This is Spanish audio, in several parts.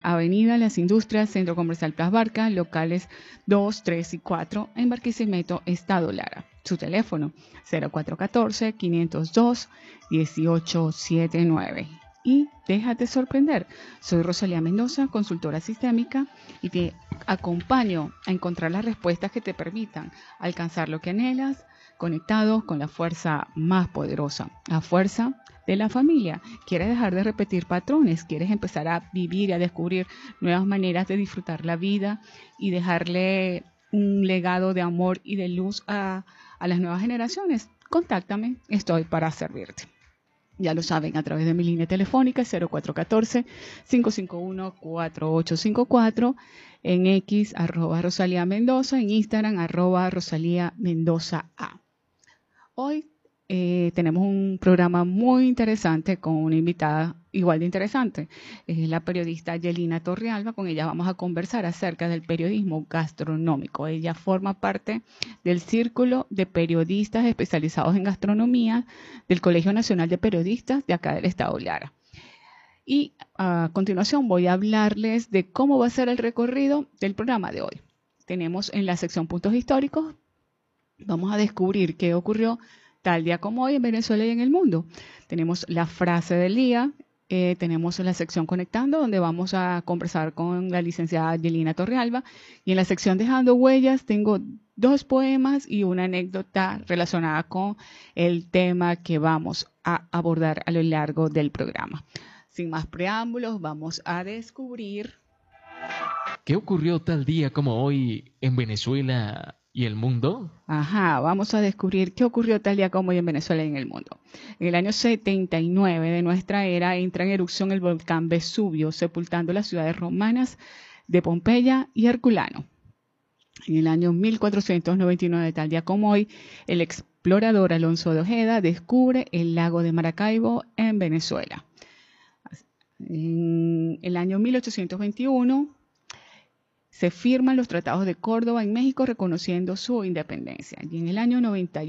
Avenida Las Industrias, Centro Comercial Plaza Barca, locales 2, 3 y 4, en Barquisimeto, Estado Lara. Su teléfono 0414-502-1879. Y déjate sorprender. Soy Rosalía Mendoza, consultora sistémica, y te acompaño a encontrar las respuestas que te permitan alcanzar lo que anhelas, conectados con la fuerza más poderosa, la fuerza de la familia. ¿Quieres dejar de repetir patrones? ¿Quieres empezar a vivir y a descubrir nuevas maneras de disfrutar la vida y dejarle un legado de amor y de luz a las nuevas generaciones? Contáctame, estoy para servirte. Ya lo saben, a través de mi línea telefónica 0414-551-4854, en X, @Rosalía Mendoza, en Instagram, @Rosalía Mendoza A. Hoy tenemos un programa muy interesante con una invitada igual de interesante. Es la periodista Yelina Torrealba. Con ella vamos a conversar acerca del periodismo gastronómico. Ella forma parte del Círculo de Periodistas Especializados en Gastronomía del Colegio Nacional de Periodistas de acá del Estado Lara. Y a continuación voy a hablarles de cómo va a ser el recorrido del programa de hoy. Tenemos en la sección Puntos Históricos, vamos a descubrir qué ocurrió tal día como hoy en Venezuela y en el mundo. Tenemos la frase del día, tenemos la sección Conectando, donde vamos a conversar con la licenciada Yelina Torrealba, y en la sección Dejando Huellas tengo 2 poemas y una anécdota relacionada con el tema que vamos a abordar a lo largo del programa. Sin más preámbulos, vamos a descubrir ¿qué ocurrió tal día como hoy en Venezuela y el mundo? Vamos a descubrir qué ocurrió tal día como hoy en Venezuela y en el mundo. En el año 79 de nuestra era entra en erupción el volcán Vesubio, sepultando las ciudades romanas de Pompeya y Herculano. En el año 1499, tal día como hoy, el explorador Alonso de Ojeda descubre el lago de Maracaibo en Venezuela. En el año 1821 se firman los tratados de Córdoba en México reconociendo su independencia. Y en el año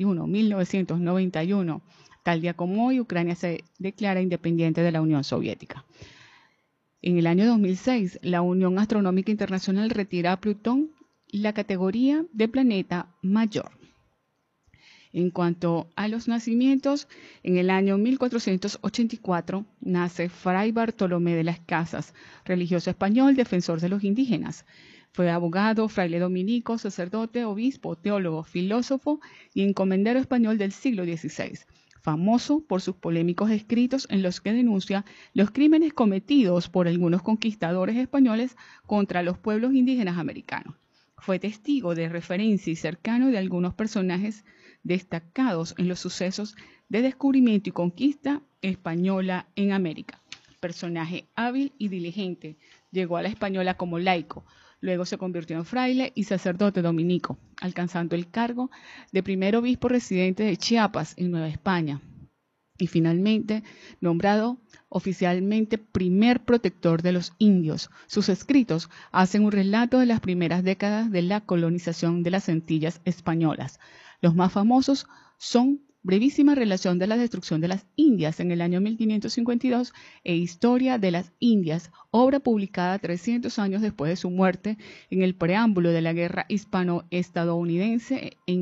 1991, tal día como hoy, Ucrania se declara independiente de la Unión Soviética. En el año 2006, la Unión Astronómica Internacional retira a Plutón la categoría de planeta mayor. En cuanto a los nacimientos, en el año 1484 nace Fray Bartolomé de las Casas, religioso español, defensor de los indígenas. Fue abogado, fraile dominico, sacerdote, obispo, teólogo, filósofo y encomendero español del siglo XVI, famoso por sus polémicos escritos en los que denuncia los crímenes cometidos por algunos conquistadores españoles contra los pueblos indígenas americanos. Fue testigo de referencia y cercano de algunos personajes destacados en los sucesos de descubrimiento y conquista española en América. Personaje hábil y diligente, llegó a la española como laico, luego se convirtió en fraile y sacerdote dominico, alcanzando el cargo de primer obispo residente de Chiapas, en Nueva España, y finalmente nombrado oficialmente primer protector de los indios. Sus escritos hacen un relato de las primeras décadas de la colonización de las Antillas españolas. Los más famosos son Brevísima relación de la destrucción de las Indias en el año 1552 e Historia de las Indias, obra publicada 300 años después de su muerte en el preámbulo de la Guerra Hispano-Estadounidense en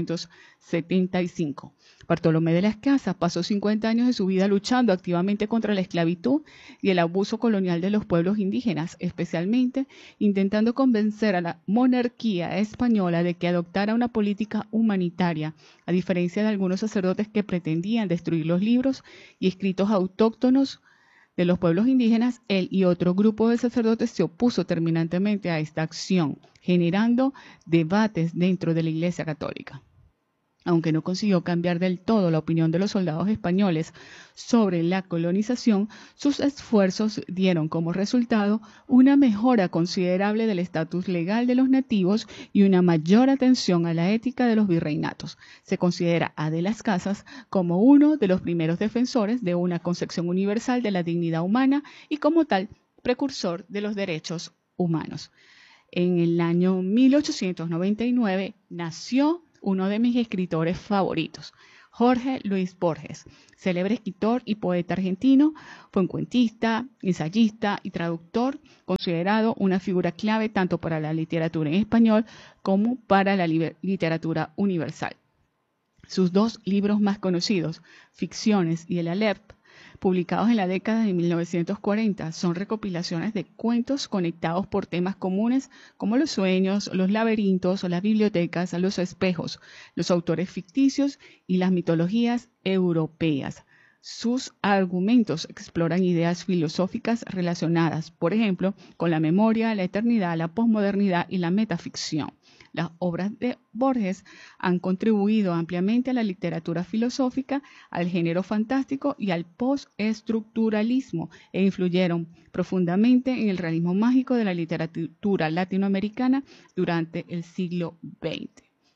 1875. Bartolomé de las Casas pasó 50 años de su vida luchando activamente contra la esclavitud y el abuso colonial de los pueblos indígenas, especialmente intentando convencer a la monarquía española de que adoptara una política humanitaria, a diferencia de algunos sacerdotes que pretendían destruir los libros y escritos autóctonos de los pueblos indígenas. Él y otro grupo de sacerdotes se opuso terminantemente a esta acción, generando debates dentro de la Iglesia Católica. Aunque no consiguió cambiar del todo la opinión de los soldados españoles sobre la colonización, sus esfuerzos dieron como resultado una mejora considerable del estatus legal de los nativos y una mayor atención a la ética de los virreinatos. Se considera a De las Casas como uno de los primeros defensores de una concepción universal de la dignidad humana y como tal precursor de los derechos humanos. En el año 1899 nació uno de mis escritores favoritos, Jorge Luis Borges, célebre escritor y poeta argentino, fue un cuentista, ensayista y traductor, considerado una figura clave tanto para la literatura en español como para la literatura universal. Sus dos libros más conocidos, Ficciones y El Aleph, publicados en la década de 1940, son recopilaciones de cuentos conectados por temas comunes como los sueños, los laberintos, las bibliotecas, los espejos, los autores ficticios y las mitologías europeas. Sus argumentos exploran ideas filosóficas relacionadas, por ejemplo, con la memoria, la eternidad, la posmodernidad y la metaficción. Las obras de Borges han contribuido ampliamente a la literatura filosófica, al género fantástico y al postestructuralismo e influyeron profundamente en el realismo mágico de la literatura latinoamericana durante el siglo XX.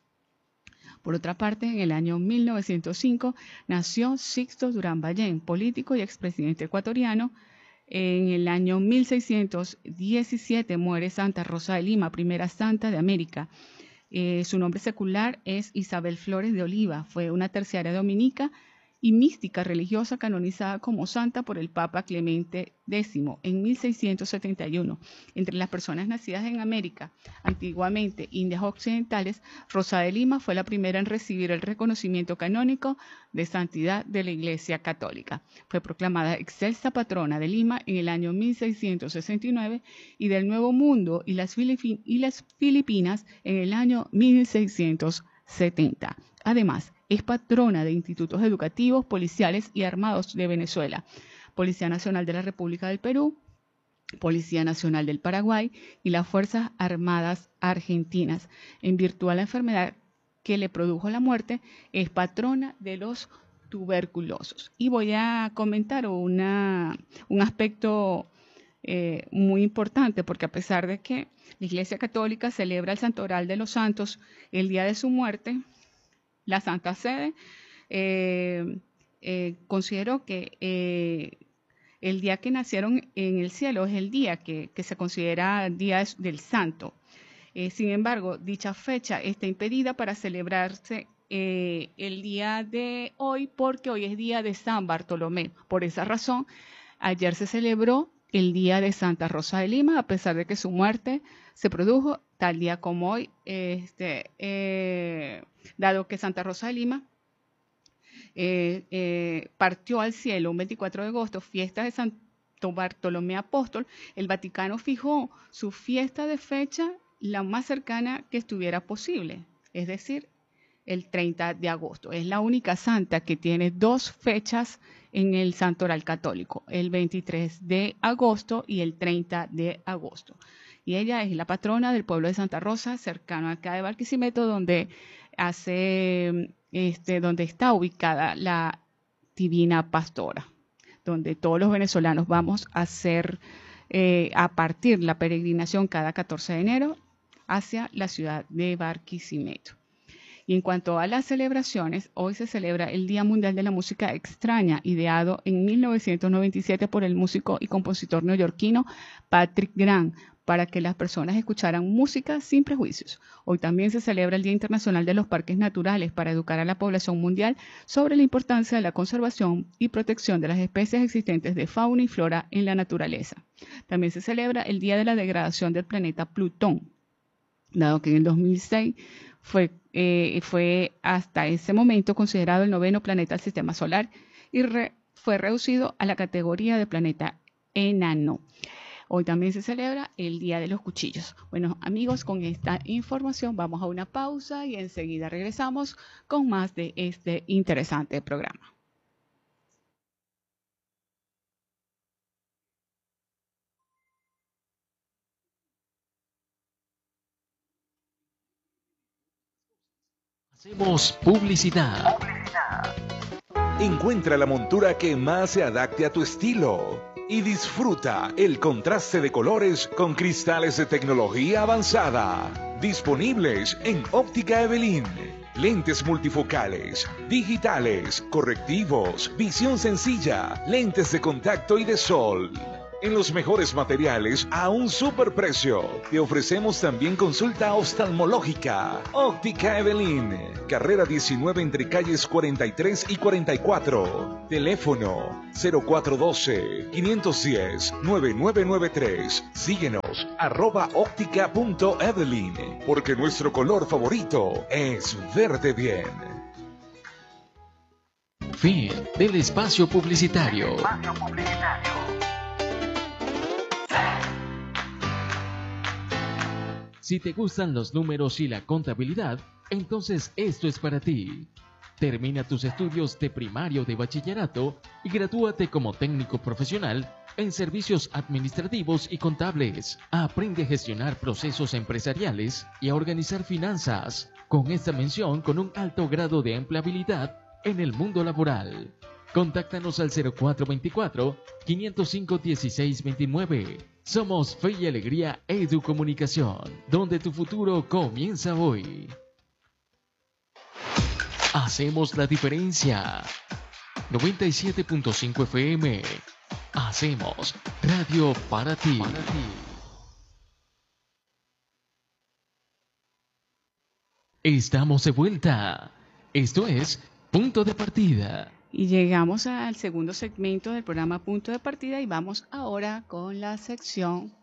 Por otra parte, en el año 1905 nació Sixto Durán Ballén, político y expresidente ecuatoriano. En el año 1617 muere Santa Rosa de Lima, primera santa de América. Su nombre secular es Isabel Flores de Oliva. Fue una terciaria dominica y mística religiosa canonizada como santa por el Papa Clemente X en 1671. Entre las personas nacidas en América, antiguamente Indias Occidentales, Rosa de Lima fue la primera en recibir el reconocimiento canónico de santidad de la Iglesia Católica. Fue proclamada excelsa patrona de Lima en el año 1669 y del Nuevo Mundo y las Filipinas en el año 1670. Además, es patrona de institutos educativos, policiales y armados de Venezuela, Policía Nacional de la República del Perú, Policía Nacional del Paraguay y las Fuerzas Armadas Argentinas. En virtud de la enfermedad que le produjo la muerte, es patrona de los tuberculosos. Y voy a comentar un aspecto muy importante, porque a pesar de que la Iglesia Católica celebra el Santoral de los Santos el día de su muerte, la Santa Sede consideró que el día que nacieron en el cielo es el día que se considera día del santo. Sin embargo, dicha fecha está impedida para celebrarse el día de hoy, porque hoy es día de San Bartolomé. Por esa razón, ayer se celebró el día de Santa Rosa de Lima, a pesar de que su muerte se produjo tal día como hoy, dado que Santa Rosa de Lima partió al cielo un 24 de agosto, fiesta de Santo Bartolomé Apóstol. El Vaticano fijó su fiesta de fecha la más cercana que estuviera posible, es decir, el 30 de agosto. Es la única santa que tiene dos fechas en el Santoral católico, el 23 de agosto y el 30 de agosto. Y ella es la patrona del pueblo de Santa Rosa, cercano acá de Barquisimeto, donde está ubicada la Divina Pastora, donde todos los venezolanos vamos a partir la peregrinación cada 14 de enero hacia la ciudad de Barquisimeto. Y en cuanto a las celebraciones, hoy se celebra el Día Mundial de la Música Extraña, ideado en 1997 por el músico y compositor neoyorquino Patrick Graham, para que las personas escucharan música sin prejuicios. Hoy también se celebra el Día Internacional de los Parques Naturales, para educar a la población mundial sobre la importancia de la conservación y protección de las especies existentes de fauna y flora en la naturaleza. También se celebra el Día de la Degradación del planeta Plutón, dado que en el 2006 fue hasta ese momento considerado el 9º planeta del sistema solar y fue reducido a la categoría de planeta enano. Hoy también se celebra el Día de los Cuchillos. Bueno, amigos, con esta información vamos a una pausa y enseguida regresamos con más de este interesante programa. Hacemos publicidad. Encuentra la montura que más se adapte a tu estilo y disfruta el contraste de colores con cristales de tecnología avanzada. Disponibles en Óptica Evelyn. Lentes multifocales, digitales, correctivos, visión sencilla, lentes de contacto y de sol. en los mejores materiales a un superprecio. Te ofrecemos también consulta oftalmológica. Óptica Evelyn, carrera 19 entre calles 43 y 44. Teléfono 0412-510-9993. Síguenos @óptica.evelyn, porque nuestro color favorito es verde bien. Fin del espacio publicitario. Si te gustan los números y la contabilidad, entonces esto es para ti. Termina tus estudios de primario de bachillerato y gradúate como técnico profesional en servicios administrativos y contables. Aprende a gestionar procesos empresariales y a organizar finanzas, con esta mención con un alto grado de empleabilidad en el mundo laboral. Contáctanos al 0424-505-1629. Somos Fe y Alegría Educomunicación, donde tu futuro comienza hoy. Hacemos la diferencia. 97.5 FM. Hacemos radio para ti. Estamos de vuelta. Esto es Punto de Partida. Y llegamos al segundo segmento del programa Punto de Partida y vamos ahora con la sección.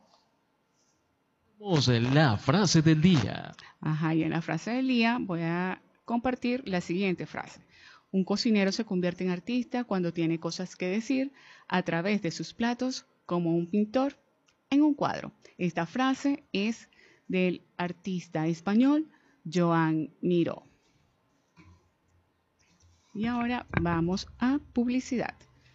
La frase del día. Ajá, y en la frase del día voy a compartir la siguiente frase. Un cocinero se convierte en artista cuando tiene cosas que decir a través de sus platos, como un pintor en un cuadro. Esta frase es del artista español Joan Miró. Y ahora vamos a publicidad.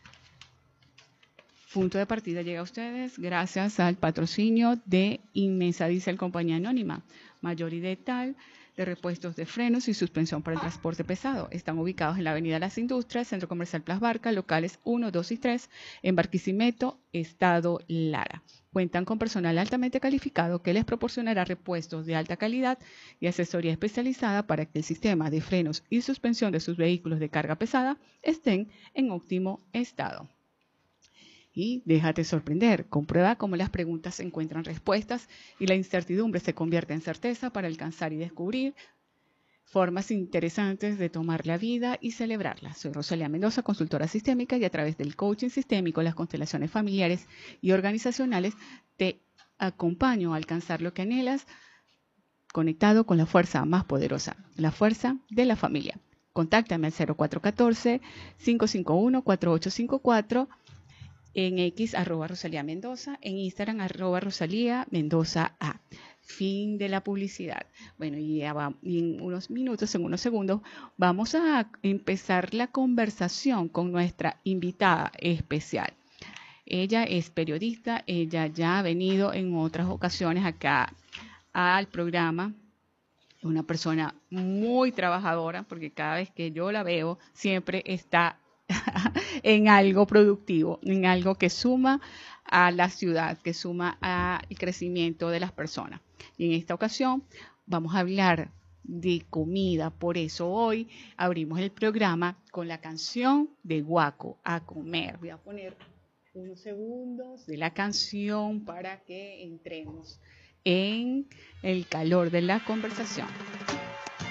Punto de Partida llega a ustedes gracias al patrocinio de Inmensa Diesel Compañía Anónima, mayor y de tal de repuestos de frenos y suspensión para el transporte pesado. Están ubicados en la Avenida Las Industrias, Centro Comercial Plaza Barca, locales 1, 2 y 3, en Barquisimeto, Estado Lara. Cuentan con personal altamente calificado que les proporcionará repuestos de alta calidad y asesoría especializada para que el sistema de frenos y suspensión de sus vehículos de carga pesada estén en óptimo estado. Y déjate sorprender, comprueba cómo las preguntas encuentran respuestas y la incertidumbre se convierte en certeza para alcanzar y descubrir formas interesantes de tomar la vida y celebrarla. Soy Rosalía Mendoza, consultora sistémica, y a través del coaching sistémico, las constelaciones familiares y organizacionales te acompaño a alcanzar lo que anhelas, conectado con la fuerza más poderosa, la fuerza de la familia. Contáctame al 0414-551-4854, en X @Rosalía Mendoza, en Instagram @Rosalía Mendoza A. Fin de la publicidad. Bueno, y ya va, en unos minutos, en unos segundos, vamos a empezar la conversación con nuestra invitada especial. Ella es periodista, ella ya ha venido en otras ocasiones acá al programa. Una persona muy trabajadora, porque cada vez que yo la veo, siempre está en algo productivo, en algo que suma a la ciudad, que suma al crecimiento de las personas. Y en esta ocasión vamos a hablar de comida, por eso hoy abrimos el programa con la canción de Guaco, A Comer. Voy a poner unos segundos de la canción para que entremos en el calor de la conversación.